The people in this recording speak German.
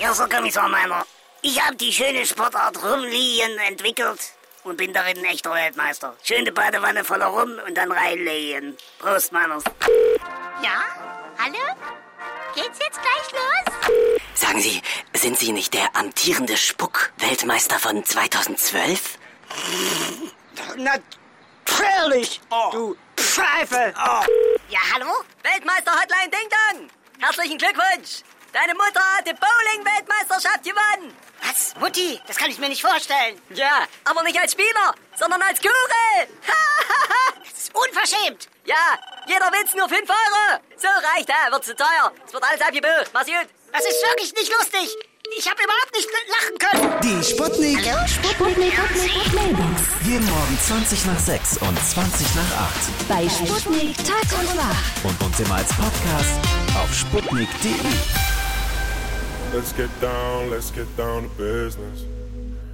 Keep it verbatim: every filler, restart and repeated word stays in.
Erster Kommissar Meiner, ich habe die schöne Sportart Rumliehen entwickelt und bin darin ein echter Weltmeister. Schöne Badewanne voller Rum und dann reinlegen. Prost, Meiners. Ja? Hallo? Geht's jetzt gleich los? Sagen Sie, sind Sie nicht der amtierende Spuck-Weltmeister von zweitausendzwölf? Natürlich, oh. Du Pfeife. Oh. Ja, hallo? Weltmeister-Hotline Ding Dong. Herzlichen Glückwunsch. Deine Mutter hat die Bowling-Weltmeisterschaft gewonnen. Was? Mutti? Das kann ich mir nicht vorstellen. Ja, aber nicht als Spieler, sondern als Kugel. Das ist unverschämt. Ja, jeder Witz nur fünf Euro. So reicht er, wird zu teuer. Es wird alles abgebucht. Mach's gut. Das ist wirklich nicht lustig. Ich habe überhaupt nicht lachen können. Die Sputnik. Hallo, Sputnik. Sputnik Mailbox. Jeden Morgen zwanzig nach sechs und zwanzig nach acht. Bei Sputnik Tag und Wach. Und uns immer als Podcast auf sputnik punkt de. Let's get down, let's get down to business.